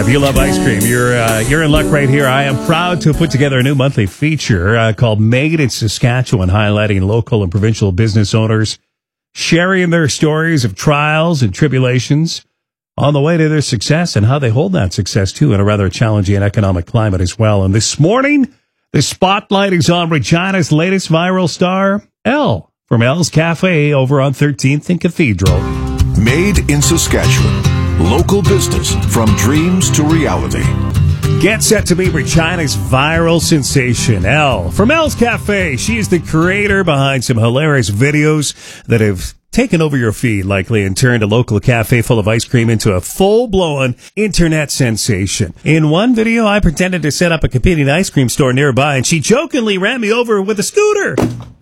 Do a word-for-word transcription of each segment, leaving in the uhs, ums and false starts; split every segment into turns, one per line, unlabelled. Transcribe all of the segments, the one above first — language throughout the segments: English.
If you love ice cream, you're uh, you're in luck right here. I am proud to put together a new monthly feature uh, called Made in Saskatchewan, highlighting local and provincial business owners, sharing their stories of trials and tribulations on the way to their success and how they hold that success, too, in a rather challenging economic climate as well. And this morning, the spotlight is on Regina's latest viral star, Elle, from Elle's Cafe over on thirteenth and Cathedral.
Made in Saskatchewan. Local business from dreams to reality.
Get set to meet Regina's viral sensation, Elle. From Elle's Cafe, she is the creator behind some hilarious videos that have taken over your feed, likely, and turned a local cafe full of ice cream into a full-blown internet sensation. In one video, I pretended to set up a competing ice cream store nearby, and she jokingly ran me over with a scooter.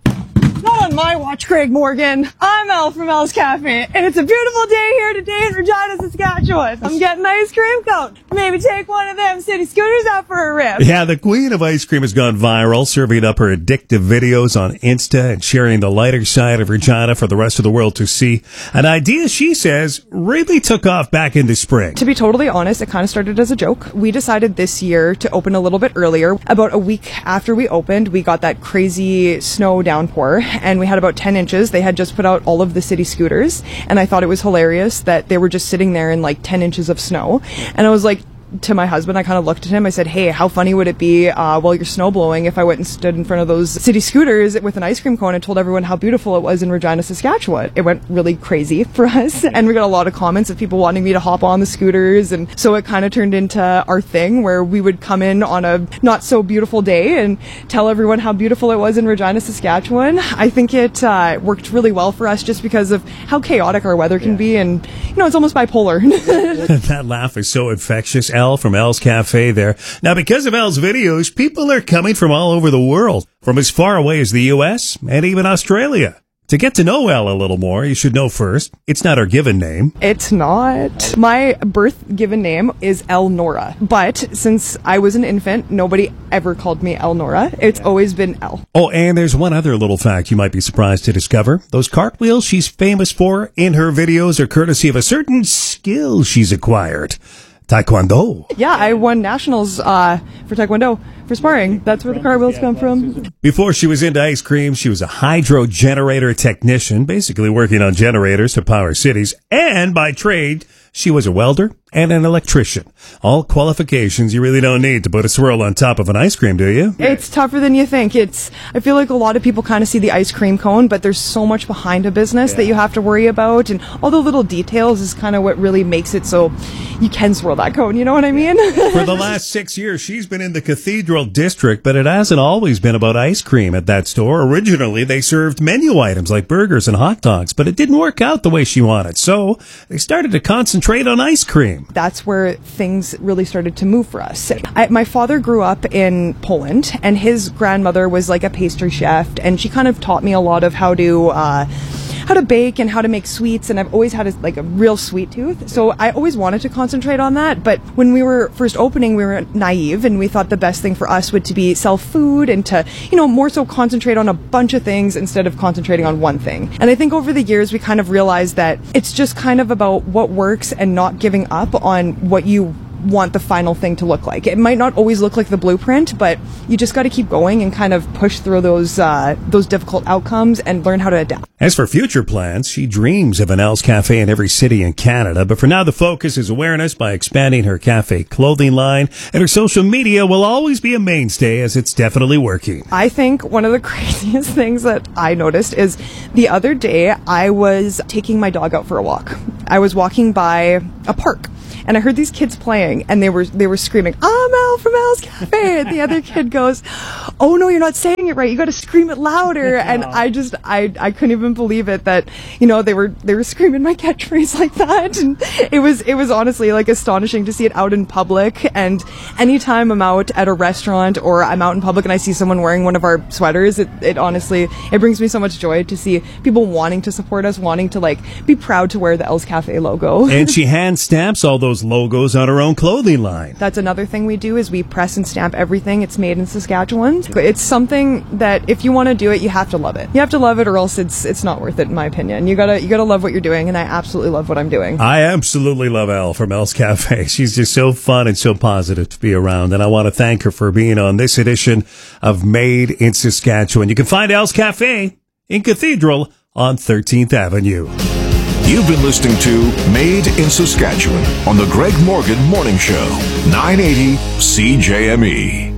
Not on my watch, Craig Morgan. I'm Elle from Elle's Cafe, and it's a beautiful day here today in Regina, Saskatchewan. I'm getting an ice cream cone. Maybe take one of them city scooters out for a rip.
Yeah, the queen of ice cream has gone viral, serving up her addictive videos on Insta and sharing the lighter side of Regina for the rest of the world to see. An idea, she says, really took off back in the spring.
To be totally honest, it kind of started as a joke. We decided this year to open a little bit earlier. About a week after we opened, we got that crazy snow downpour, and we had about ten inches. They had just put out all of the city scooters, and I thought it was hilarious that they were just sitting there in like ten inches of snow. And I was like, to my husband, I kind of looked at him. I said, hey, how funny would it be uh, while you're snow blowing if I went and stood in front of those city scooters with an ice cream cone and told everyone how beautiful it was in Regina, Saskatchewan. It went really crazy for us. And we got a lot of comments of people wanting me to hop on the scooters. And so it kind of turned into our thing where we would come in on a not so beautiful day and tell everyone how beautiful it was in Regina, Saskatchewan. I think it uh, worked really well for us just because of how chaotic our weather can be. And, you know, it's almost bipolar.
That laugh is so infectious. Elle from Elle's Cafe there. Now, because of Elle's videos, people are coming from all over the world, from as far away as the U S and even Australia. To get to know Elle a little more, you should know first, it's not her given name.
It's not. My birth given name is Elnora. But since I was an infant, nobody ever called me Elnora. It's always been Elle.
Oh, and there's one other little fact you might be surprised to discover. Those cartwheels she's famous for in her videos are courtesy of a certain skill she's acquired. Taekwondo.
Yeah, I won nationals uh, for Taekwondo, for sparring. That's where the cartwheels come from.
Before she was into ice cream, she was a hydro generator technician, basically working on generators to power cities. And by trade, she was a welder and an electrician. All qualifications you really don't need to put a swirl on top of an ice cream, do you?
It's tougher than you think. It's. I feel like a lot of people kind of see the ice cream cone, but there's so much behind a business yeah. that you have to worry about, and all the little details is kind of what really makes it so you can swirl that cone, you know what I mean?
For the last six years, she's been in the Cathedral District, but it hasn't always been about ice cream at that store. Originally, they served menu items like burgers and hot dogs, but it didn't work out the way she wanted, so they started to concentrate on ice cream.
That's where things really started to move for us. I, my father grew up in Poland, and his grandmother was like a pastry chef, and she kind of taught me a lot of how to uh, how to bake and how to make sweets, and I've always had a, like a real sweet tooth, so I always wanted to concentrate on that. But when we were first opening, we were naive, and we thought the best thing for us would to be sell food and to, you know, more so concentrate on a bunch of things instead of concentrating on one thing. And I think over the years we kind of realized that it's just kind of about what works and not giving up on what you want the final thing to look like. It might not always look like the blueprint, but you just got to keep going and kind of push through those uh, those difficult outcomes and learn how to adapt.
As for future plans, she dreams of an Elle's Cafe in every city in Canada, but for now the focus is awareness by expanding her cafe clothing line, and her social media will always be a mainstay as it's definitely working.
I think one of the craziest things that I noticed is the other day I was taking my dog out for a walk. I was walking by a park, and I heard these kids playing, and they were they were screaming, "I'm Elle from Elle's Cafe!" And the other kid goes, "Oh no, you're not saying it right. You got to scream it louder." Yeah. And I just I I couldn't even believe it that, you know, they were they were screaming my catchphrase like that, and it was it was honestly like astonishing to see it out in public. And anytime I'm out at a restaurant or I'm out in public and I see someone wearing one of our sweaters, it it honestly it brings me so much joy to see people wanting to support us, wanting to like be proud to wear the Elle's Cafe logo.
And she hand stamps all those those logos on our own clothing line.
That's another thing we do is we press and stamp everything. It's made in Saskatchewan. It's something that if you want to do it, you have to love it. You have to love it or else it's it's not worth it, in my opinion. You gotta you gotta love what you're doing, and I absolutely love what I'm doing.
I absolutely love Elle from Elle's Cafe. She's just so fun and so positive to be around, and I want to thank her for being on this edition of Made in Saskatchewan. You can find Elle's Cafe in Cathedral on thirteenth Avenue.
You've been listening to Made in Saskatchewan on the Greg Morgan Morning Show, nine eighty C J M E.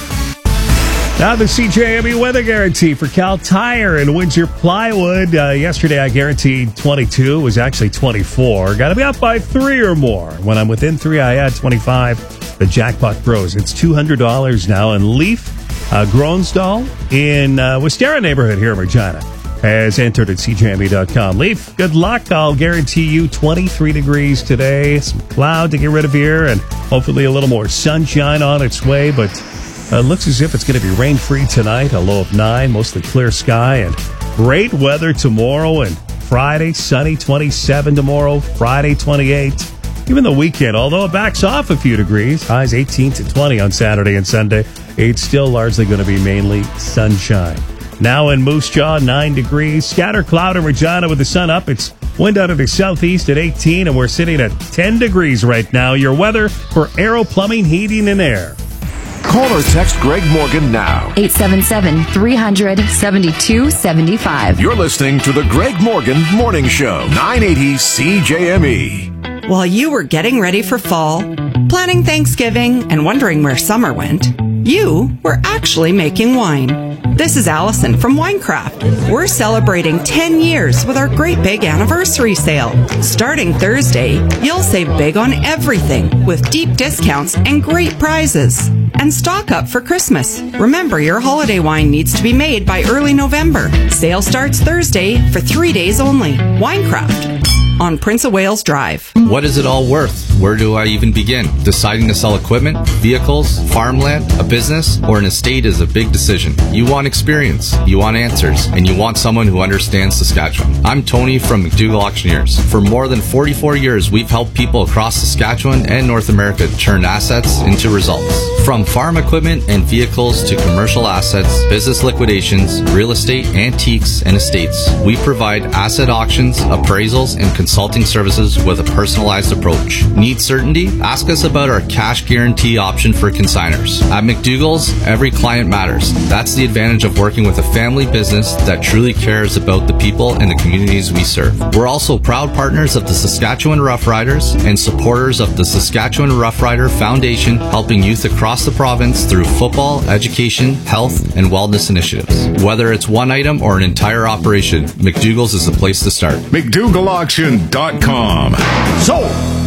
Now the C J M E weather guarantee for Cal Tire and Windsor Plywood. Uh, yesterday I guaranteed twenty-two. It was actually twenty-four. Got to be up by three or more. When I'm within three, I add twenty-five. The jackpot grows. It's two hundred dollars now. And Leaf uh, Gronsdal in uh, Wisteria neighborhood here in Regina has entered at C J M E dot com. Leaf, good luck. I'll guarantee you twenty-three degrees today. Some cloud to get rid of here and hopefully a little more sunshine on its way. But it uh, looks as if it's going to be rain-free tonight. A low of nine, mostly clear sky. And great weather tomorrow and Friday. Sunny, twenty-seven tomorrow. Friday, twenty-eight. Even the weekend, although it backs off a few degrees. Highs eighteen to twenty on Saturday and Sunday. It's still largely going to be mainly sunshine. Now in Moose Jaw, nine degrees. Scatter cloud in Regina with the sun up. It's wind out of the southeast at eighteen, and we're sitting at ten degrees right now. Your weather for Aero Plumbing, Heating, and Air.
Call or text Greg Morgan now.
eight seven seven, three hundred, seventy-two seventy-five.
You're listening to the Greg Morgan Morning Show, nine eighty C J M E.
While you were getting ready for fall, planning Thanksgiving, and wondering where summer went, you were actually making wine. This is Allison from Winecraft. We're celebrating ten years with our great big anniversary sale. Starting Thursday, you'll save big on everything with deep discounts and great prizes. And stock up for Christmas. Remember, your holiday wine needs to be made by early November. Sale starts Thursday for three days only. Winecraft on Prince of Wales Drive.
What is it all worth? Where do I even begin? Deciding to sell equipment, vehicles, farmland, a business, or an estate is a big decision. You want experience, you want answers, and you want someone who understands Saskatchewan. I'm Tony from McDougall Auctioneers. For more than forty-four years, we've helped people across Saskatchewan and North America turn assets into results. From farm equipment and vehicles to commercial assets, business liquidations, real estate, antiques, and estates, we provide asset auctions, appraisals, and consulting services with a personalized approach. Need certainty? Ask us about our cash guarantee option for consigners. At McDougall's, every client matters. That's the advantage of working with a family business that truly cares about the people and the communities we serve. We're also proud partners of the Saskatchewan Roughriders and supporters of the Saskatchewan Rough Rider Foundation, helping youth across the province through football, education, health, and wellness initiatives. Whether it's one item or an entire operation, McDougall's is the place to start.
McDougall Auction dot com.
So,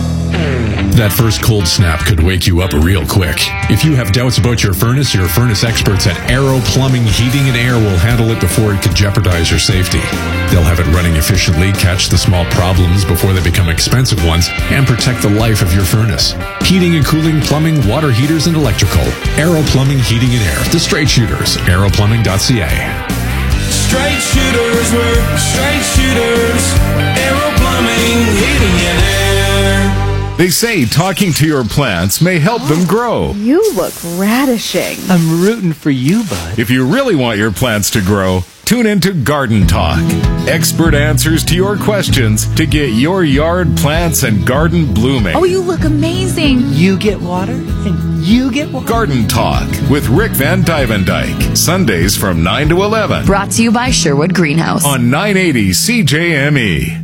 that first cold snap could wake you up real quick. If you have doubts about your furnace, your furnace experts at Aero Plumbing, Heating, and Air will handle it before it could jeopardize your safety. They'll have it running efficiently, catch the small problems before they become expensive ones, and protect the life of your furnace. Heating and cooling, plumbing, water heaters, and electrical. Aero Plumbing, Heating, and Air. The Straight Shooters. Aero Plumbing dot C A.
Straight shooters, we're straight shooters. Aero Plumbing, Heating, and Air.
They say talking to your plants may help them grow.
You look radishing.
I'm rooting for you, bud.
If you really want your plants to grow, tune into Garden Talk. Expert answers to your questions to get your yard plants and garden blooming.
Oh, you look amazing.
You get water and you get water.
Garden Talk with Rick Van Dyvendyke. Sundays from nine to eleven.
Brought to you by Sherwood Greenhouse.
On nine eighty C J M E.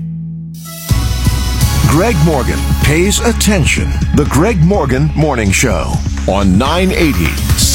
Greg Morgan pays attention. The Greg Morgan Morning Show on nine eighty